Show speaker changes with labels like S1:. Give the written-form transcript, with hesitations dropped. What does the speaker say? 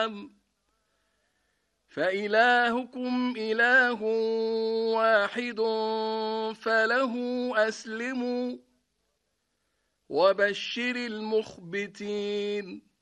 S1: الأنعام فإلهكم إله واحد فله أسلموا وبشر المخبتين